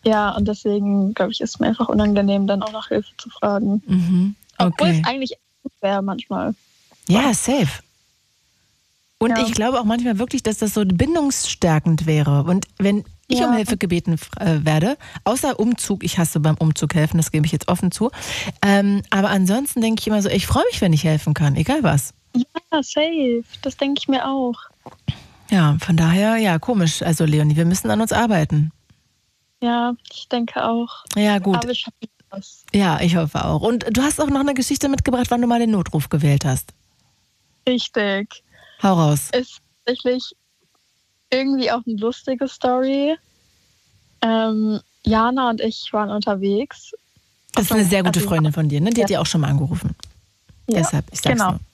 Ja, und deswegen, glaube ich, ist es mir einfach unangenehm, dann auch nach Hilfe zu fragen. Mhm. Obwohl Okay. es eigentlich gut wäre manchmal. Ja, safe. Und Ja. ich glaube auch manchmal wirklich, dass das so bindungsstärkend wäre. Und wenn ich um Ja. Hilfe gebeten werde, außer Umzug, ich hasse beim Umzug helfen, das gebe ich jetzt offen zu. Aber ansonsten denke ich immer so, ich freue mich, wenn ich helfen kann, egal was. Ja, safe. Das denke ich mir auch. Ja, von daher, ja, komisch. Also Leonie, wir müssen an uns arbeiten. Ja, ich denke auch. Ja, gut. Aber ich schaffe das. Ja, ich hoffe auch. Und du hast auch noch eine Geschichte mitgebracht, wann du mal den Notruf gewählt hast. Richtig. Hau raus. Ist tatsächlich irgendwie auch eine lustige Story. Jana und ich waren unterwegs. Das ist eine sehr gute Also, Freundin von dir, ne? Die hat dir auch schon mal angerufen. Ja, Deshalb, ich sag's genau.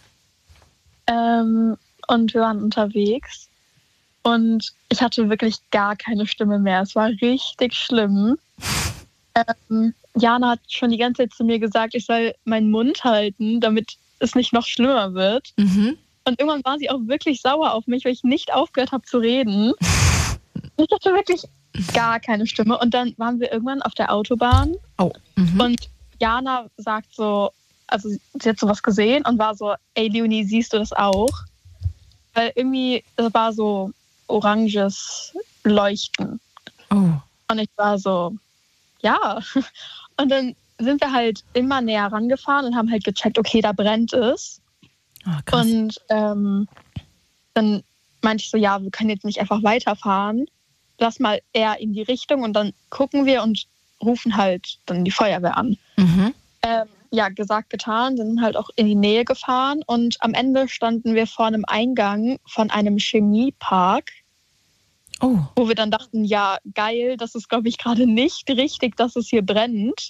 nur. Und wir waren unterwegs. Und ich hatte wirklich gar keine Stimme mehr. Es war richtig schlimm. Jana hat schon die ganze Zeit zu mir gesagt, ich soll meinen Mund halten, damit es nicht noch schlimmer wird. Mhm. Und irgendwann war sie auch wirklich sauer auf mich, weil ich nicht aufgehört habe zu reden. Ich hatte wirklich gar keine Stimme. Und dann waren wir irgendwann auf der Autobahn. Oh. Mhm. Und Jana sagt so, also sie hat sowas gesehen und war so, ey Leonie, siehst du das auch? Weil irgendwie, es war so oranges Leuchten. Oh. Und ich war so, ja. Und dann sind wir halt immer näher rangefahren und haben halt gecheckt, okay, da brennt es. Oh, krass. Und dann meinte ich so, ja, wir können jetzt nicht einfach weiterfahren. Lass mal eher in die Richtung und dann gucken wir und rufen halt dann die Feuerwehr an. Mhm. Ja, gesagt, getan, sind halt auch in die Nähe gefahren und am Ende standen wir vor einem Eingang von einem Chemiepark, Oh. wo wir dann dachten, ja, geil, das ist, glaube ich, gerade nicht richtig, dass es hier brennt.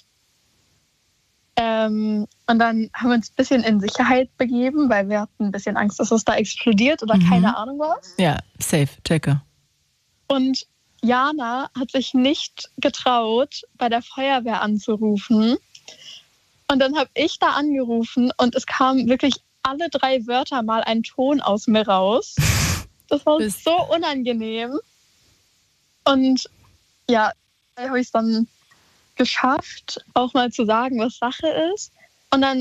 Und dann haben wir uns ein bisschen in Sicherheit begeben, weil wir hatten ein bisschen Angst, dass es da explodiert oder keine Ahnung was. Ja, safe, checke. Und Jana hat sich nicht getraut, bei der Feuerwehr anzurufen. Und dann habe ich da angerufen und es kam wirklich alle 3 Wörter mal ein Ton aus mir raus. Das war so unangenehm. Und ja, da habe ich es dann geschafft, auch mal zu sagen, was Sache ist. Und dann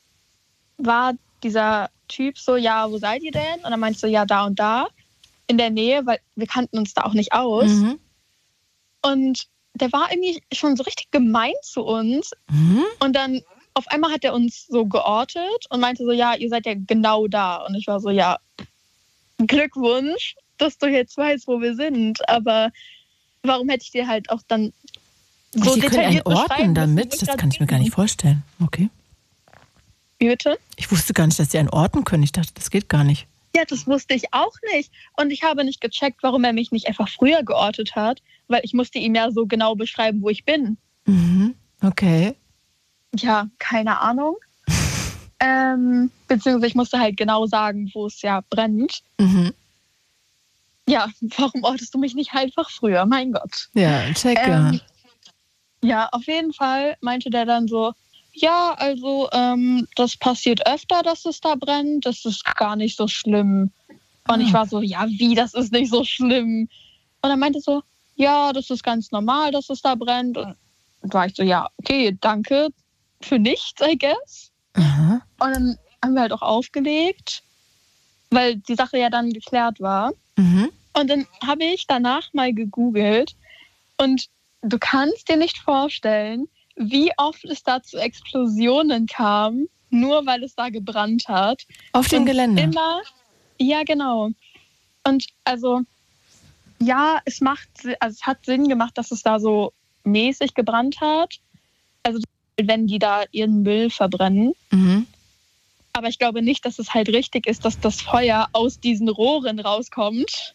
war dieser Typ so, ja, wo seid ihr denn? Und dann meinte ich so, ja, da und da, in der Nähe, weil wir kannten uns da auch nicht aus. Mhm. Und der war irgendwie schon so richtig gemein zu uns. Mhm. Und dann auf einmal hat er uns so geortet und meinte so, ja, ihr seid ja genau da. Und ich war so, ja, Glückwunsch, dass du jetzt weißt, wo wir sind. Aber warum hätte ich dir halt auch dann so Sie können einen detailliert orten beschreiben müssen, wo damit? ich Das grad kann ich mir gar bin? nicht vorstellen. Okay. Wie bitte? Ich wusste gar nicht, dass Sie einen orten können. Ich dachte, das geht gar nicht. Ja, das wusste ich auch nicht. Und ich habe nicht gecheckt, warum er mich nicht einfach früher geortet hat, weil ich musste ihm ja so genau beschreiben, wo ich bin. Mhm. Okay. Ja, keine Ahnung. Beziehungsweise ich musste halt genau sagen, wo es ja brennt. Mhm. Ja, warum ortest du mich nicht einfach früher? Mein Gott. Ja, checke. Ja, auf jeden Fall meinte der dann so, ja, also das passiert öfter, dass es da brennt. Das ist gar nicht so schlimm. Und ich war so, ja, wie, das ist nicht so schlimm? Und er meinte so, ja, das ist ganz normal, dass es da brennt. Und war ich so, ja, okay, danke für nichts, I guess. Aha. Und dann haben wir halt auch aufgelegt, weil die Sache ja dann geklärt war. Mhm. Und dann habe ich danach mal gegoogelt und du kannst dir nicht vorstellen, wie oft es da zu Explosionen kam, nur weil es da gebrannt hat. Auf dem Und Gelände. Immer, ja, genau. Und also, ja, es hat Sinn gemacht, dass es da so mäßig gebrannt hat. Also, wenn die da ihren Müll verbrennen. Mhm. Aber ich glaube nicht, dass es halt richtig ist, dass das Feuer aus diesen Rohren rauskommt.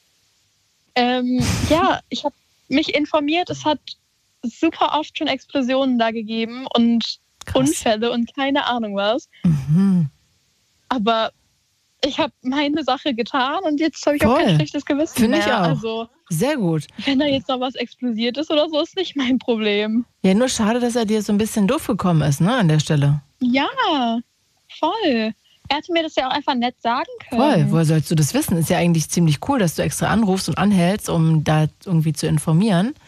Ja, ich habe mich informiert, es hat super oft schon Explosionen da gegeben und Krass. Unfälle und keine Ahnung was. Mhm. Aber ich habe meine Sache getan und jetzt habe ich auch Voll. kein schlechtes Gewissen Finde mehr. ich auch. Also, Sehr gut. wenn da jetzt noch was explodiert ist oder so, ist nicht mein Problem. Ja, nur schade, dass er dir so ein bisschen doof gekommen ist, ne, an der Stelle. Ja, voll. Er hätte mir das ja auch einfach nett sagen können. Voll, woher sollst du das wissen? Ist ja eigentlich ziemlich cool, dass du extra anrufst und anhältst, um da irgendwie zu informieren.